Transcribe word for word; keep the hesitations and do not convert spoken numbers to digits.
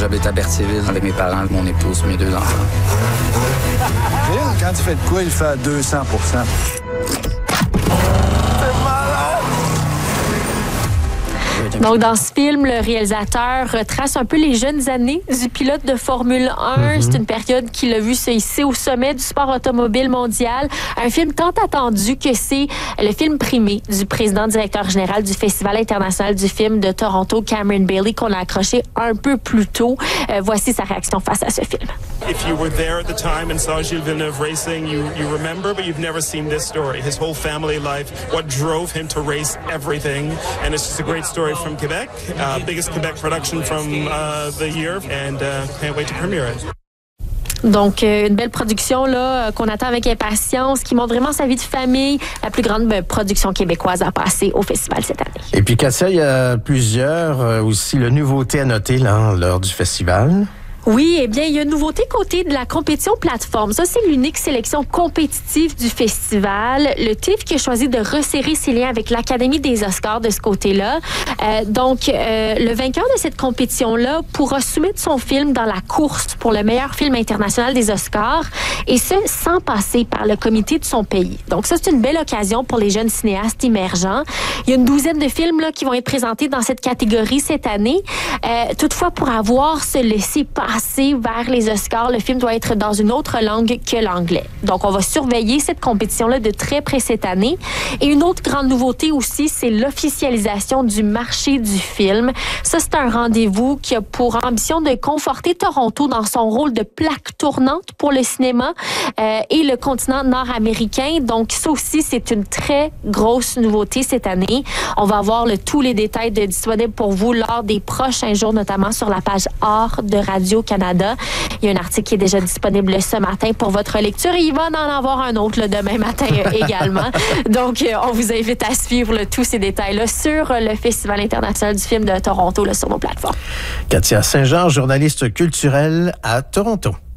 j'habite à Berthierville avec mes parents, mon épouse, mes deux enfants. Quand tu fais de quoi, il fait à deux cents pour cent. Donc, dans ce film, le réalisateur retrace un peu les jeunes années du pilote de Formule un. Mm-hmm. C'est une période qu'il a vu se hisser au sommet du sport automobile mondial. Un film tant attendu que c'est le film primé du président-directeur général du Festival international du film de Toronto, Cameron Bailey, qu'on a accroché un peu plus tôt. Euh, voici sa réaction face à ce film. If you were there at the time and saw Gilles Villeneuve racing, you, you remember, but you've never seen this story. His whole family life, what drove him to race everything. And it's just a great story from Quebec, uh, biggest Quebec production from uh, the year, and uh, can't wait to premiere it. Donc, euh, une belle production là qu'on attend avec impatience, qui montre vraiment sa vie de famille, la plus grande ben, production québécoise à passer au festival cette année. Et puis, Katia, il y a plusieurs euh, aussi le nouveauté à noter là, lors du festival. Oui, eh bien, il y a une nouveauté côté de la compétition plateforme. Ça, c'est l'unique sélection compétitive du festival. Le T I F F qui a choisi de resserrer ses liens avec l'Académie des Oscars de ce côté-là. Euh, donc, euh, le vainqueur de cette compétition-là pourra soumettre son film dans la course pour le meilleur film international des Oscars, et ce, sans passer par le comité de son pays. Donc, ça, c'est une belle occasion pour les jeunes cinéastes émergents. Il y a une douzaine de films là, qui vont être présentés dans cette catégorie cette année. Euh, toutefois, pour avoir se laisser passer vers les Oscars, le film doit être dans une autre langue que l'anglais. Donc, on va surveiller cette compétition-là de très près cette année. Et une autre grande nouveauté aussi, c'est l'officialisation du marché du film. Ça, c'est un rendez-vous qui a pour ambition de conforter Toronto dans son rôle de plaque tournante pour le cinéma euh, et le continent nord-américain. Donc, ça aussi, c'est une très grosse nouveauté cette année. On va avoir le, tous les détails de, disponibles pour vous lors des prochains jours, notamment sur la page Art de Radio-Canada. Il y a un article qui est déjà disponible ce matin pour votre lecture, et il va en avoir un autre le demain matin euh, également. Donc, euh, on vous invite à suivre là, tous ces détails-là sur le Festival international du film de Toronto là, sur nos plateformes. Katia Saint-Jean, journaliste culturelle à Toronto.